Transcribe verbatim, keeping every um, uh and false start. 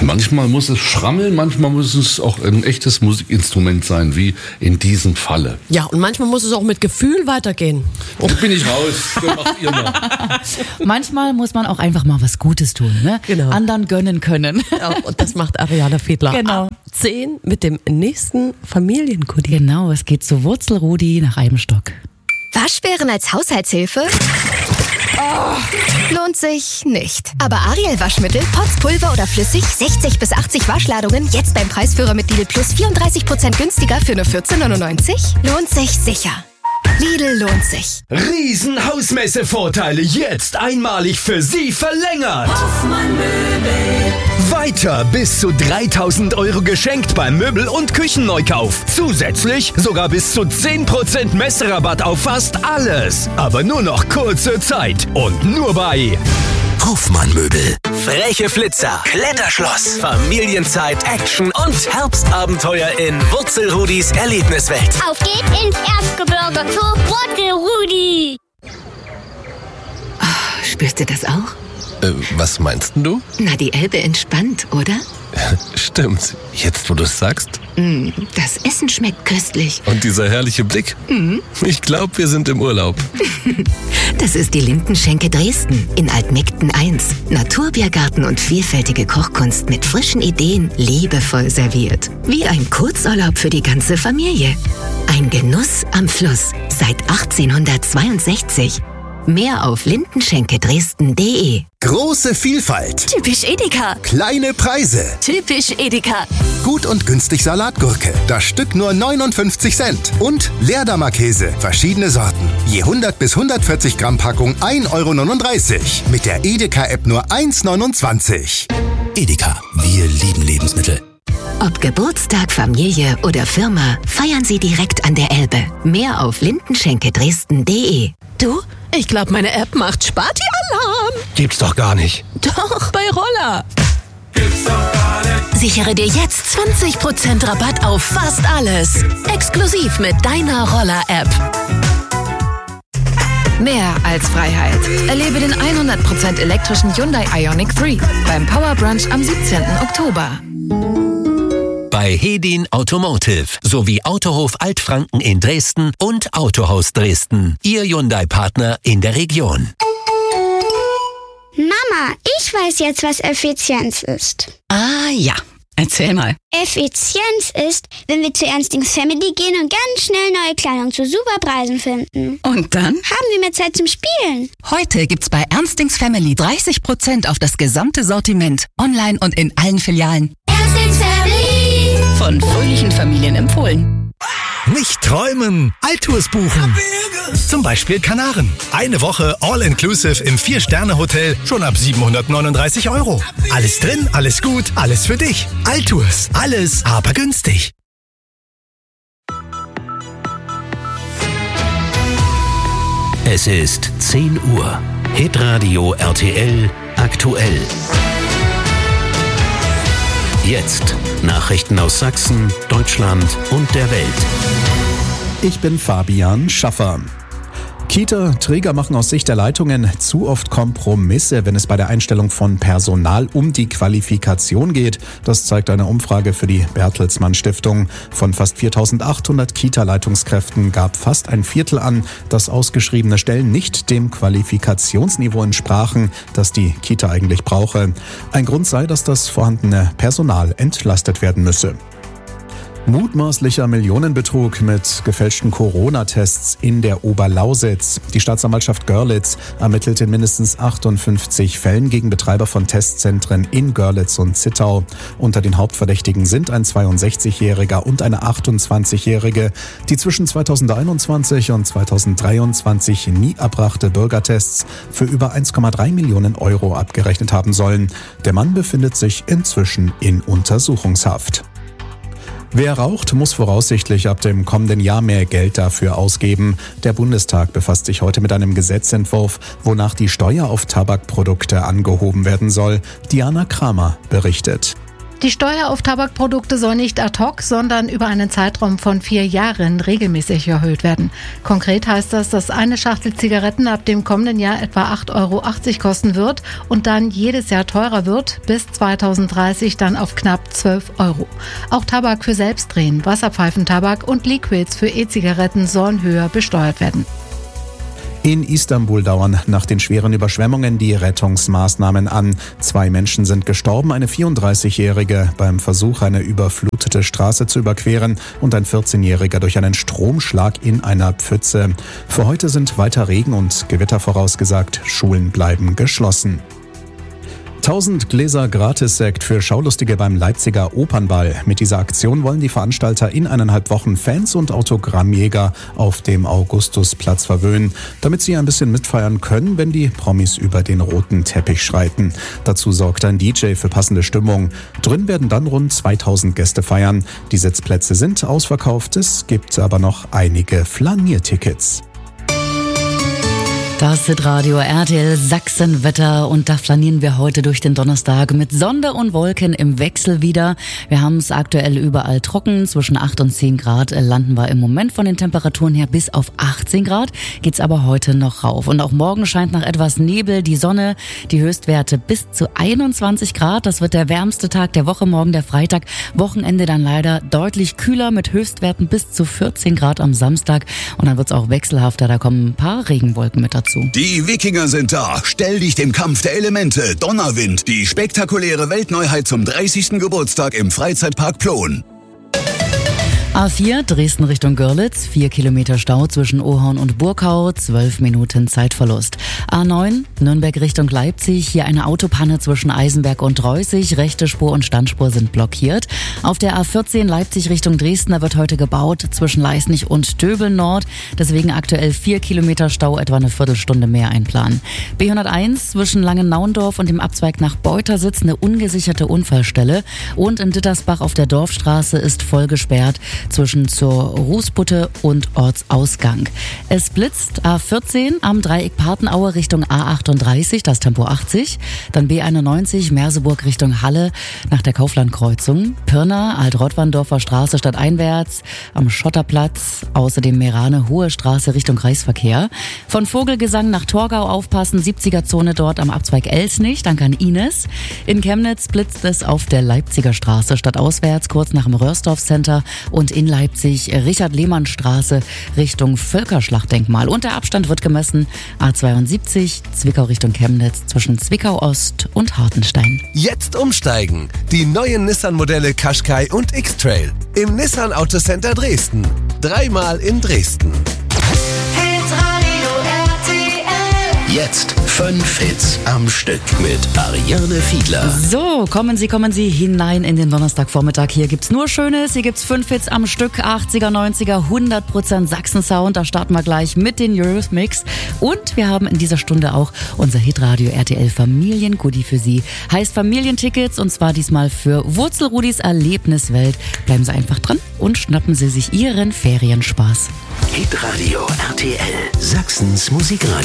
Manchmal muss es schrammeln, manchmal muss es auch ein echtes Musikinstrument sein, wie in diesem Falle. Ja, und manchmal muss es auch mit Gefühl weitergehen. Oh, bin ich raus, das macht ihr mal. Manchmal muss man auch einfach mal was Gutes tun, ne? Genau. Anderen gönnen können. Ja, und das macht Ariana Fiedler. Genau. Ab zehn mit dem nächsten Familiengoodie. Genau, es geht zu Wurzelrudi nach Eibenstock. Waschbären als Haushaltshilfe? Oh, lohnt sich nicht. Aber Ariel Waschmittel, Pots, Pulver oder flüssig, sechzig bis achtzig Waschladungen, jetzt beim Preisführer mit Lidl Plus vierunddreißig Prozent günstiger für nur vierzehn neunundneunzig? Lohnt sich sicher. Lidl lohnt sich. Riesenhausmesse-Vorteile jetzt einmalig für Sie verlängert. Hoffmann Möbel. Weiter bis zu dreitausend Euro geschenkt beim Möbel- und Küchenneukauf. Zusätzlich sogar bis zu zehn Prozent Messerabatt auf fast alles. Aber nur noch kurze Zeit und nur bei Hoffmann Möbel. Freche Flitzer, Kletterschloss, Familienzeit, Action und Herbstabenteuer in Wurzelrudis Erlebniswelt. Auf geht's ins Erzgebirge zu Wurzelrudi. Oh, spürst du das auch? Äh, was meinst du? Na, die Elbe entspannt, oder? Stimmt. Jetzt, wo du es sagst. Mm, das Essen schmeckt köstlich. Und dieser herrliche Blick. Mm. Ich glaube, wir sind im Urlaub. Das ist die Lindenschenke Dresden in Altmegden eins. Naturbiergarten und vielfältige Kochkunst mit frischen Ideen, liebevoll serviert. Wie ein Kurzurlaub für die ganze Familie. Ein Genuss am Fluss seit achtzehnhundertzweiundsechzig. Mehr auf lindenschenke-dresden punkt de. Große Vielfalt. Typisch Edeka. Kleine Preise. Typisch Edeka. Gut und günstig Salatgurke. Das Stück nur neunundfünfzig Cent. Und Leerdammer Käse. Verschiedene Sorten. Je hundert bis hundertvierzig Gramm Packung ein Euro neununddreißig. Mit der Edeka-App nur eins neunundzwanzig. Edeka, wir lieben Lebensmittel. Ob Geburtstag, Familie oder Firma, feiern Sie direkt an der Elbe. Mehr auf lindenschenke-dresden punkt de. Du, ich glaube, meine App macht Sparti-Alarm. Gibt's doch gar nicht. Doch, bei Roller. Gibt's doch gar nicht. Sichere dir jetzt zwanzig Prozent Rabatt auf fast alles. Exklusiv mit deiner Roller-App. Mehr als Freiheit. Erlebe den hundert Prozent elektrischen Hyundai Ioniq drei beim Power Brunch am siebzehnten Oktober. Bei Hedin Automotive sowie Autohof Altfranken in Dresden und Autohaus Dresden. Ihr Hyundai-Partner in der Region. Mama, ich weiß jetzt, was Effizienz ist. Ah ja, erzähl mal. Effizienz ist, wenn wir zu Ernstings Family gehen und ganz schnell neue Kleidung zu super Preisen finden. Und dann? Haben wir mehr Zeit zum Spielen. Heute gibt's bei Ernstings Family dreißig Prozent auf das gesamte Sortiment. Online und in allen Filialen. Ernstings Family. Von fröhlichen Familien empfohlen. Nicht träumen, Altours buchen. Zum Beispiel Kanaren. Eine Woche All-Inclusive im vier-Sterne-Hotel schon ab siebenhundertneununddreißig Euro. Alles drin, alles gut, alles für dich. Altours, alles aber günstig. Es ist zehn Uhr. Hitradio R T L aktuell. Jetzt Nachrichten aus Sachsen, Deutschland und der Welt. Ich bin Fabian Schaffer. Kita-Träger machen aus Sicht der Leitungen zu oft Kompromisse, wenn es bei der Einstellung von Personal um die Qualifikation geht. Das zeigt eine Umfrage für die Bertelsmann Stiftung. Von fast viertausendachthundert Kita-Leitungskräften gab fast ein Viertel an, dass ausgeschriebene Stellen nicht dem Qualifikationsniveau entsprachen, das die Kita eigentlich brauche. Ein Grund sei, dass das vorhandene Personal entlastet werden müsse. Mutmaßlicher Millionenbetrug mit gefälschten Corona-Tests in der Oberlausitz. Die Staatsanwaltschaft Görlitz ermittelt in mindestens achtundfünfzig Fällen gegen Betreiber von Testzentren in Görlitz und Zittau. Unter den Hauptverdächtigen sind ein zweiundsechzigjähriger und eine achtundzwanzigjährige, die zwischen zweitausendeinundzwanzig und zweitausenddreiundzwanzig nie erbrachte Bürgertests für über eins Komma drei Millionen Euro abgerechnet haben sollen. Der Mann befindet sich inzwischen in Untersuchungshaft. Wer raucht, muss voraussichtlich ab dem kommenden Jahr mehr Geld dafür ausgeben. Der Bundestag befasst sich heute mit einem Gesetzentwurf, wonach die Steuer auf Tabakprodukte angehoben werden soll. Diana Kramer berichtet. Die Steuer auf Tabakprodukte soll nicht ad hoc, sondern über einen Zeitraum von vier Jahren regelmäßig erhöht werden. Konkret heißt das, dass eine Schachtel Zigaretten ab dem kommenden Jahr etwa acht Euro achtzig kosten wird und dann jedes Jahr teurer wird, bis zweitausenddreißig dann auf knapp zwölf Euro. Auch Tabak für Selbstdrehen, Wasserpfeifentabak und Liquids für E-Zigaretten sollen höher besteuert werden. In Istanbul dauern nach den schweren Überschwemmungen die Rettungsmaßnahmen an. Zwei Menschen sind gestorben, eine vierunddreißigjährige beim Versuch, eine überflutete Straße zu überqueren und ein vierzehnjähriger durch einen Stromschlag in einer Pfütze. Für heute sind weiter Regen und Gewitter vorausgesagt. Schulen bleiben geschlossen. tausend Gläser Gratissekt für Schaulustige beim Leipziger Opernball. Mit dieser Aktion wollen die Veranstalter in eineinhalb Wochen Fans und Autogrammjäger auf dem Augustusplatz verwöhnen, damit sie ein bisschen mitfeiern können, wenn die Promis über den roten Teppich schreiten. Dazu sorgt ein D J für passende Stimmung. Drin werden dann rund zweitausend Gäste feiern. Die Sitzplätze sind ausverkauft, es gibt aber noch einige Flaniertickets. Das ist Radio R T L Sachsenwetter und da flanieren wir heute durch den Donnerstag mit Sonne und Wolken im Wechsel wieder. Wir haben es aktuell überall trocken, zwischen acht und zehn Grad landen wir im Moment von den Temperaturen her bis auf achtzehn Grad, geht's aber heute noch rauf. Und auch morgen scheint nach etwas Nebel die Sonne, die Höchstwerte bis zu einundzwanzig Grad. Das wird der wärmste Tag der Woche, morgen der Freitag. Wochenende dann leider deutlich kühler mit Höchstwerten bis zu vierzehn Grad am Samstag und dann wird's auch wechselhafter, da kommen ein paar Regenwolken mit dazu. Die Wikinger sind da. Stell dich dem Kampf der Elemente. Donnerwind. Die spektakuläre Weltneuheit zum dreißigsten Geburtstag im Freizeitpark Plon. A vier Dresden Richtung Görlitz, vier Kilometer Stau zwischen Ohorn und Burkau, zwölf Minuten Zeitverlust. A neun Nürnberg Richtung Leipzig, hier eine Autopanne zwischen Eisenberg und Reußig, rechte Spur und Standspur sind blockiert. Auf der A vierzehn Leipzig Richtung Dresden, da wird heute gebaut zwischen Leisnig und Döbeln Nord, deswegen aktuell vier Kilometer Stau, etwa eine Viertelstunde mehr einplanen. B hunderteins zwischen Langennaundorf und dem Abzweig nach Beutersitz eine ungesicherte Unfallstelle und in Dittersbach auf der Dorfstraße ist voll gesperrt zwischen zur Rußbutte und Ortsausgang. Es blitzt A vierzehn am Dreieck Partenaue Richtung A achtunddreißig, das Tempo achtzig. Dann B einundneunzig Merseburg Richtung Halle nach der Kauflandkreuzung. Pirna, Alt-Rottwanndorfer Straße stadteinwärts am Schotterplatz. Außerdem Merane, Hohe Straße Richtung Kreisverkehr. Von Vogelgesang nach Torgau aufpassen, siebziger-Zone dort am Abzweig Elsnich. Danke an Ines. In Chemnitz blitzt es auf der Leipziger Straße stadtauswärts kurz nach dem Röhrsdorf Center und in Leipzig Richard-Lehmann-Straße Richtung Völkerschlachtdenkmal. Und der Abstand wird gemessen A zweiundsiebzig Zwickau Richtung Chemnitz zwischen Zwickau Ost und Hartenstein. Jetzt umsteigen. Die neuen Nissan-Modelle Qashqai und X-Trail im Nissan Autocenter Dresden. Dreimal in Dresden. Jetzt fünf Hits am Stück mit Ariane Fiedler. So, kommen Sie, kommen Sie hinein in den Donnerstagvormittag. Hier gibt's nur Schönes, hier gibt's fünf Hits am Stück, achtziger, neunziger, hundert Prozent Sachsen-Sound. Da starten wir gleich mit den Eurythmics. Und wir haben in dieser Stunde auch unser Hitradio R T L Familien-Goodie für Sie. Heißt Familientickets und zwar diesmal für Wurzelrudis Erlebniswelt. Bleiben Sie einfach dran und schnappen Sie sich Ihren Ferienspaß. Hitradio R T L, Sachsens Musikradio.